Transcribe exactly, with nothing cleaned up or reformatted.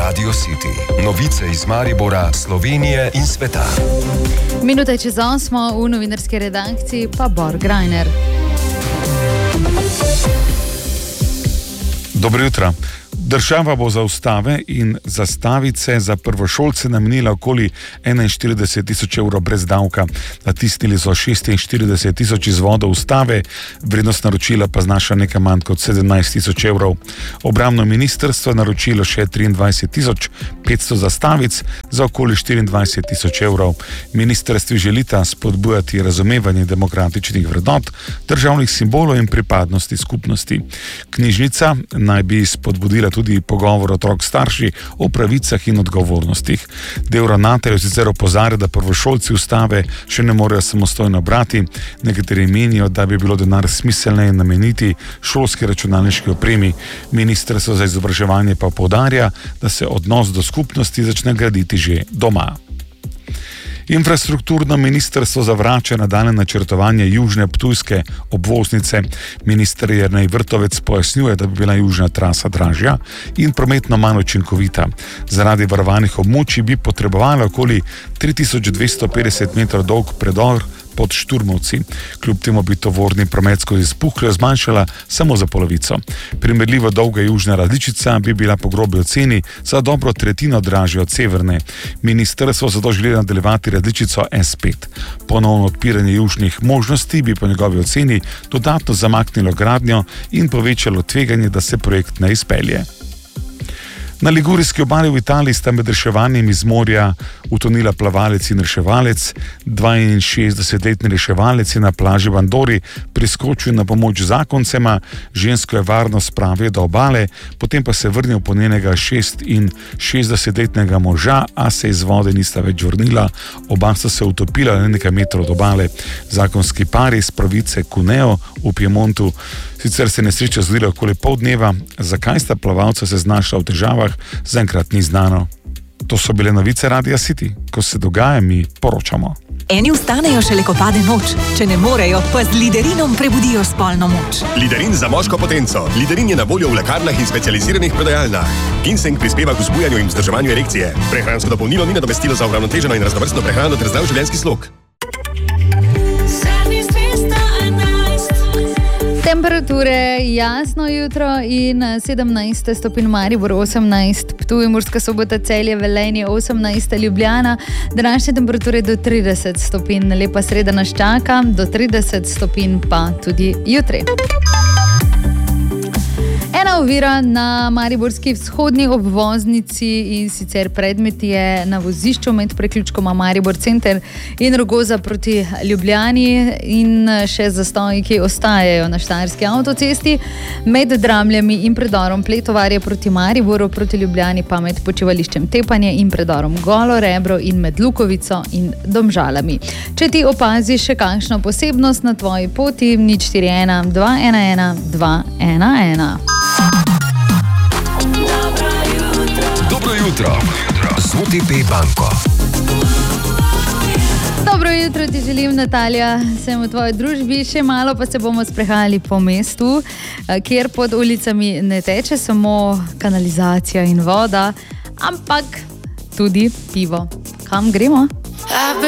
Radio City. Novice iz Maribora, Slovenije in sveta. Minuta čez osmo, v novinarski redakciji pa Bor Grajner. Dobro jutro. Država bo za ustave in zastavice za prvošolce namenila okoli enainštirideset tisoč evrov brez davka. Natisnili so šestinštirideset tisoč izvodov ustave, vrednost naročila pa znaša nekaj manj kot sedemnajst tisoč evrov. Obrambno ministrstvo je naročilo še triindvajset tisoč petsto zastavic za okoli štiriindvajset tisoč evrov. Ministrstvi želita spodbujati razumevanje demokratičnih vrednot, državnih simbolov in pripadnosti skupnosti. Knjižnica naj bi spodbudila tudi pogovor otrok starši o pravicah in odgovornostih. Del ravnateljev sicer opozarja, da prvošolci ustave še ne morejo samostojno brati. Nekateri menijo, da bi bilo denar smiselneje nameniti šolski računalniški opremi. Ministrstvo za izobraževanje pa poudarja, da se odnos do skupnosti začne graditi že doma. Infrastrukturno ministrstvo zavrača nadaljnje načrtovanje južne ptujske obvoznice. Minister Jernej Vrtovec pojasnjuje, da bi bila južna trasa dražja in prometno manj učinkovita. Zaradi varovanih območij bi potrebovala okoli tri tisoč dvesto petdeset metrov dolg predor pod Šturmovci. Kljub temu bi tovorni promet skozi Spuhljo zmanjšala samo za polovico. Primerljivo dolga južna različica bi bila po grobi oceni za dobro tretjino dražja od severne. Ministrstvo zato želi nadaljevati različico S pet. Ponovno odpiranje južnih možnosti bi po njegovi oceni dodatno zamaknilo gradnjo in povečalo tveganje, da se projekt ne izpelje. Na Ligurijski obali v Italiji sta med reševanjem iz morja utonila plavalec in reševalec. dvainšestdesetletni reševalec je na plaži v Andori priskočil na pomoč zakoncema, žensko je varno spravil do obale, potem pa se vrnil po njenega šestinšestdesetletnega moža, a se iz vode nista več vrnila. Oba sta se utopila na nekaj metrov od obale. Zakonski par iz province Cuneo v Piemontu. Sicer se nesreča zgodila okoli pol dneva, zakaj sta plavalca se znašla v težavah, zaenkrat ni znano. To so bile novice Radia City. Ko se dogaja, mi poročamo. Eni vstanejo šele, ko pade noč. Če ne morejo, pa z Liderinom prebudijo spolno moč. Liderin za moško potenco. Liderin je na voljo v lekarnah in specializiranih prodajalnah. Ginseng prispeva k vzbujanju in vzdrževanju erekcije. Prehransko dopolnilo ni nadomestilo za uravnoteženo in raznovrstno prehrano ter zdrav življenjski slog. Temperature jasno jutro in sedemnajst stopinj Maribor, osemnajst Ptuj, Murska Sobota, Celje, Velenje, osemnajst Ljubljana, današnje temperature do trideset stopinj, lepa sreda nas čaka, do trideset stopinj pa tudi jutri. Ena ovira na mariborski vzhodni obvoznici in sicer predmet je na vozišču med preključkoma Maribor center in Rogoza proti Ljubljani in še zastoji, ki ostajajo na Štajerski avtocesti med Dramljami in predorom Pletovarje proti Mariboru, proti Ljubljani pa med počivališčem Tepanje in predorom Golo Rebro in med Lukovico in Domžalami. Če ti opaziš še kakšno posebnost na tvoji poti, nič štiri ena dva ena ena dva ena ena. Dobro jutro z O T P banko. Dobro jutro ti želim, Natalija, sem v tvoji družbi, še malo pa se bomo sprehajali po mestu, kjer pod ulicami ne teče samo kanalizacija in voda, ampak tudi pivo. Kam gremo?